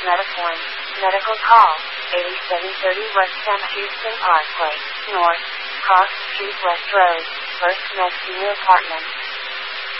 MediPoint. Medical call, 8730 West 10 Houston Parkway, North, Cross Street West Road, First Med Senior Apartment.